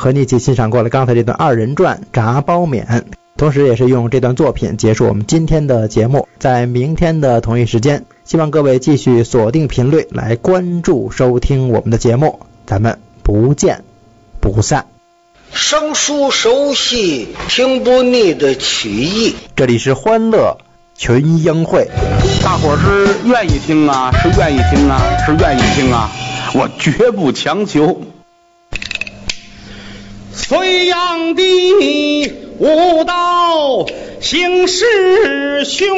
和你一起欣赏过了刚才这段二人转炸包面，同时也是用这段作品结束我们今天的节目。在明天的同一时间，希望各位继续锁定频率来关注收听我们的节目，咱们不见不散。 生疏熟悉，听不腻的曲艺。 这里是欢乐群英会， 大伙儿是愿意听啊，是愿意听啊，是愿意听啊，我绝不强求。隋炀帝武道行师兄，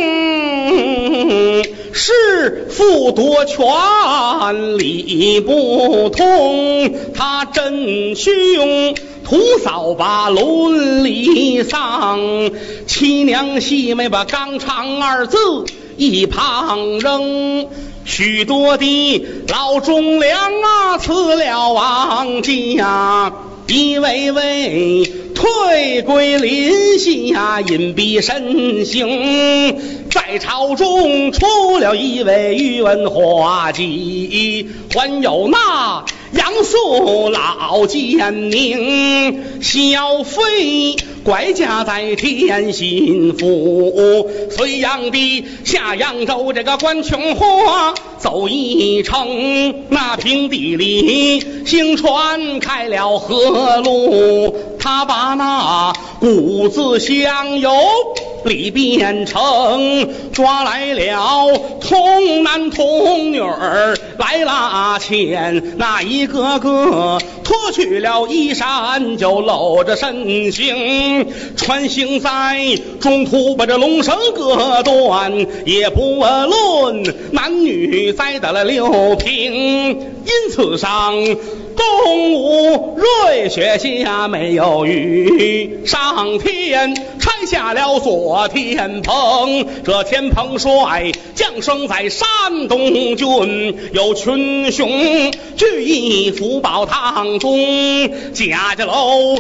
弑父夺权理不通，他真凶屠扫把伦理丧，七娘细妹把纲常二字一旁扔，许多的老忠良啊辞了王家，一位位退归林下，隐蔽身形，在朝中出了一位宇文化及，还有那杨素老奸佞，小妃拐嫁在天心府，隋炀帝下扬州这个关琼花走一程，那平地里行船开了河路，他把那谷子香油里变成，抓来了童男童女来拉牵，那一个个脱去了衣衫就露着身形，穿行在中途把这龙绳割断，也不论男女栽得了六平，因此上东吴瑞雪下没有雨，上天拆下了座天棚，这天棚帅降生在山东郡，有群雄聚义福宝堂中，贾家楼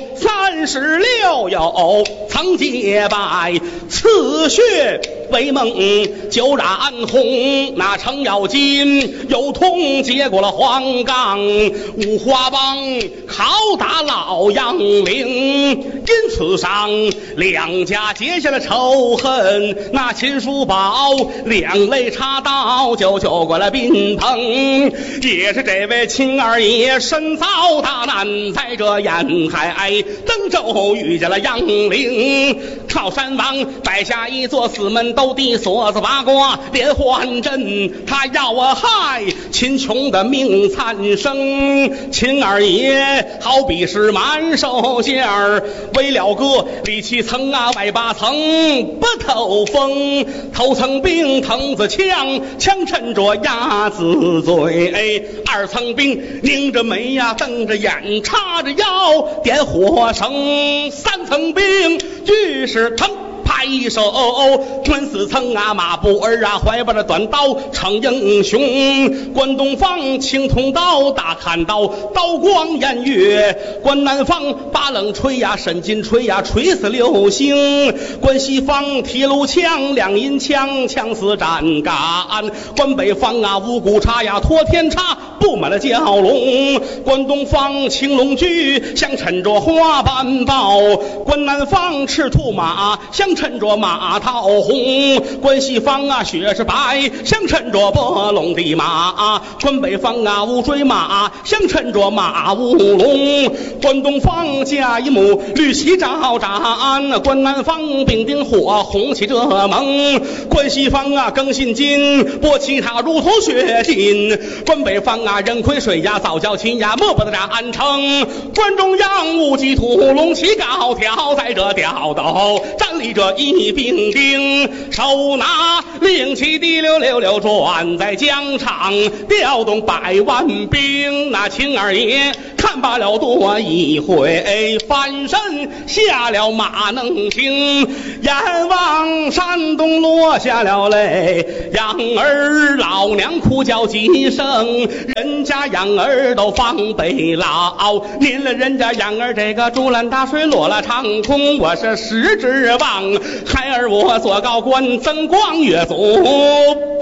36有曾结拜，刺血为梦酒染红，那程咬金有通结过了黄冈，五花帮拷打老杨凌，因此上两家结下了仇恨，那秦叔宝两肋插刀就救过了宾朋，也是这位秦二爷身遭大难，在这沿海登州遇见了杨凌，靠山王摆下一座四门斗地锁子八卦连环阵，他要我害秦琼的命惨生，秦二爷好比是满手馅儿，为了个里七层啊外八层不透风，头层兵藤子枪，枪趁着鸭子嘴，二层兵拧着眉呀瞪着眼插着腰点火绳，三层兵俱是腾拍一手，穿四层啊马步儿啊怀抱着短刀逞英雄，关东方青铜刀大砍刀刀光偃月，关南方八冷锤呀沈金锤呀锤死六星，关西方铁路枪两银枪枪死斩杆，关北方啊五谷叉呀托天叉布满了蛟龙，关东方青龙驹相衬着花斑豹，关南方赤兔马相衬着马桃红，关西方啊雪是白相衬着波龙的马，关北方啊乌骓马相衬着马乌龙，关东方驾一母绿旗招展，关南方丙丁火红旗这盟，关西方啊更新金波其他如同血尽，关北方啊人亏水呀早教秦呀莫不得战成，关中央无忌土龙旗高挑，在这吊斗站立着一兵丁，手拿令旗滴溜溜溜转在疆场，调动百万兵，那秦二爷看罢了多一回，翻身下了马能行，眼望山东落下了泪，养儿老娘哭叫几声，人家养儿都放北老，您了人家养儿这个竹篮打水落了长空，我是实指望孩儿我做高官增光越族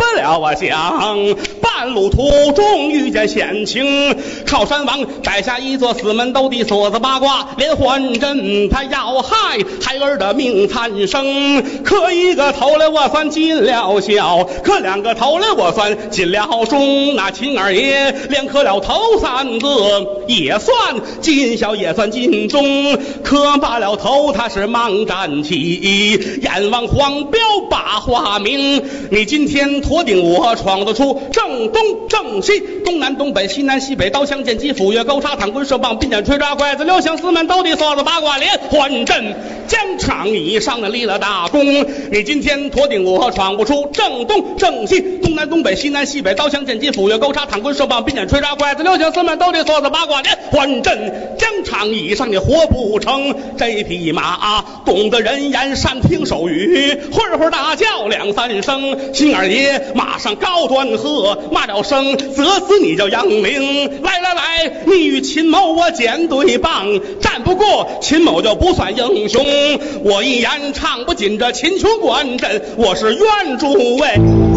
不了我想，半路途中遇见险情，靠山王摆下一座四门斗的锁子八卦，连环阵他要害孩儿的命惨生。可一个头来我算尽了孝，可两个头来我算尽了忠。那秦二爷连磕了头三个，也算尽孝也算尽忠。磕罢了头他是忙站起，阎王黄标把话明。你今天托定我闯得出正东正西，东南东北西南西北，刀枪剑戟斧钺钩叉躺棍射棒并剑锤抓拐子流响四门斗地锁子八卦连环阵疆场以上的立了大功。你今天托定我闯不出正东正西，东南东北西南西北，刀枪剑戟斧钺钩叉躺棍射棒并剑锤抓拐子流响四门斗地锁子八卦连环阵疆场以上你活不成。这匹马懂得人言善听手语，会会大叫两三声。秦二爷马上高端喝骂了声，责死你叫杨凌。来来来，你与秦某我剪对棒，战不过秦某就不算英雄。我一言唱不尽这秦琼观阵，我是原主位。